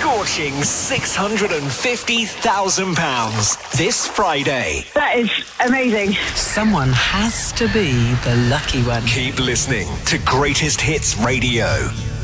scorching £650,000 this Friday. That is amazing. Someone has to be the lucky one. Keep listening to Greatest Hits Radio.